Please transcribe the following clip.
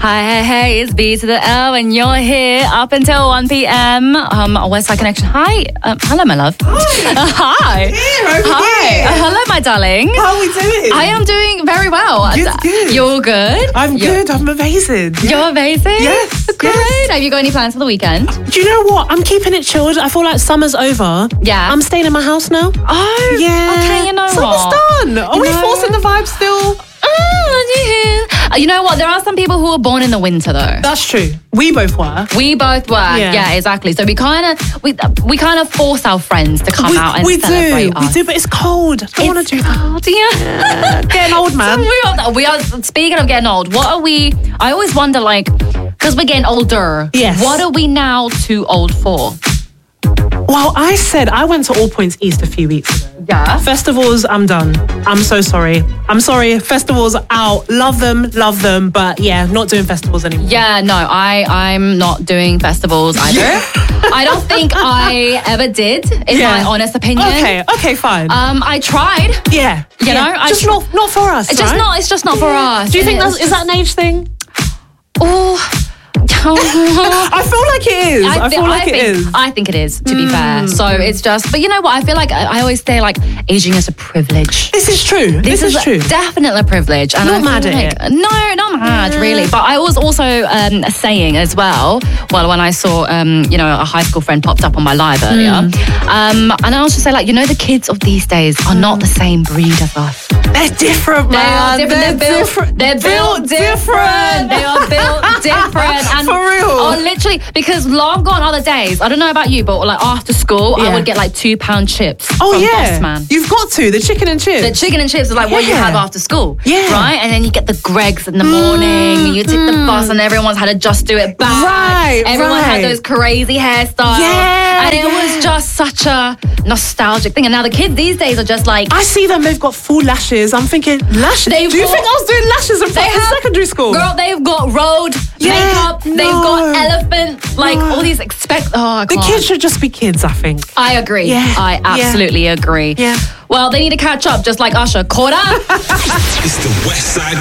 Hey, it's B to the L, and you're here up until 1 p.m. Westside Connection. Hi. Hello, my love. Hi. Hi. Hello, my darling. How are we doing? I am doing very well. Good. You're good? I'm good. I'm amazing. You're amazing? Yes. Great. Yes. Have you got any plans for the weekend? Do you know what? I'm keeping it chilled. I feel like summer's over. Yeah. I'm staying in my house now. Oh, Yeah. okay, you know Summer's what? done. Are we forcing the vibe still? You know what? There are some people who were born in the winter, though. That's true. We both were. We both were. Yeah, exactly. So we kind of force our friends to come out and celebrate us. We do, but it's cold. I don't want to do that. Yeah. Getting old, man. We are, speaking of getting old, what are we, I always wonder, like, because we're getting older. Yes. What are we now too old for? Well, I went to All Points East a few weeks ago. Yeah. Festivals, I'm done. I'm so sorry. I'm sorry. Festivals out. Love them. But yeah, not doing festivals anymore. Yeah, no, I'm not doing festivals either. I don't think I ever did, in my honest opinion. Okay, fine. I tried. Yeah. You know, just not for us. It's just not for us. Do you think is that an age thing? Oh. I feel like it is. I think it is, to be fair. So it's just, but you know what? I feel like I always say, like, aging is a privilege. This is true. This is true. Definitely a privilege. And not mad at it. No, not mad, really. But I was also saying as well, when I saw, a high school friend popped up on my live earlier, and I was just saying, like, the kids of these days are not the same breed as us. They're different, man. They're built different. They are built different. And for real. Oh, literally, because long gone are the days. I don't know about you, but like after school, I would get like £2 chips. Oh from yeah, Boss Man. You've got to the chicken and chips. The chicken and chips is like what you have after school. Yeah. Right, and then you get the Greggs in the morning. You take the bus, and everyone's had a Just Do It bag. Right. Everyone had those crazy hairstyles. Yeah. And it was just such a nostalgic thing. And now the kids these days are just like, I see them. They've got full lashes. I'm thinking lashes. Do you think I was doing lashes in secondary school? Girl, they've got road makeup. They've got elephant, like all these The kids should just be kids, I think. I agree. Yeah. I absolutely agree. Yeah. Well, they need to catch up, just like Usher. Caught up. It's the Westside